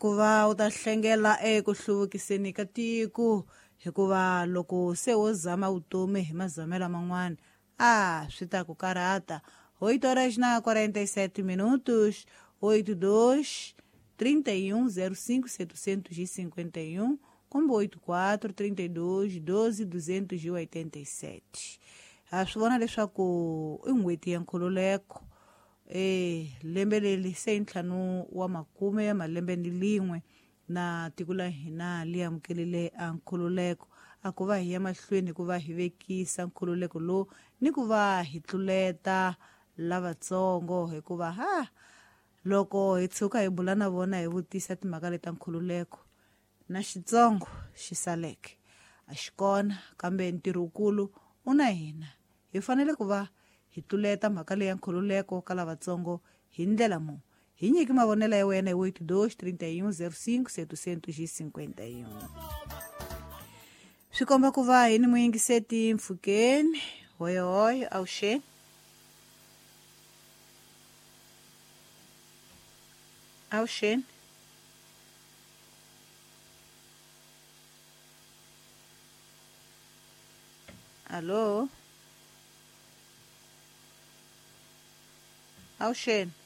ku va u ta hlengela eku hluvukiseni ka tiko hikuva loko se wo zama vutomi hi mazamela man'wana swi ta ku karhata 8h47 minutos 82 31 05 751 kumbe 84 32 12 287 swi vona leswaku i n'hweti ya nkhululeko lembe leri se ntlhanu wa makume ya malembe ni lin'we na tiko la hina li amukelele a nkhululeko a ku va hi ya mahlweni ku va hi vekisa nkhululeko lowu ni ku va hi tluleta lavatsongo hikuva loko hi tshuka hi bula na vona hi vutisa timhaka leta nkhululeko na xitsongo xi saleke a xi kona kambe ntirhokulu u na hina hi fanele ku va hi tluleta mhaka leya nkhululeko ka lavatsongo hi ndlela hi nyiki mavonelo ya wena hi 82 31 05 751 swi komba ku va hi ni muyingiseti Mfukeni hoyohoyo avuxeni avuxeni allo avuxeni